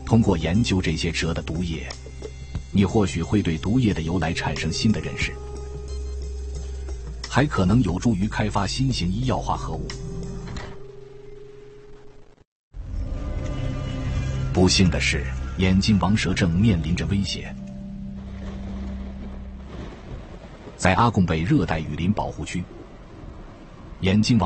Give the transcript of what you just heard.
通过研究这些蛇的毒液，你或许会对毒液的由来产生新的认识，还可能有助于开发新型医药化合物。不幸的是，眼镜王蛇正面临着威胁。在阿贡北热带雨林保护区，眼镜王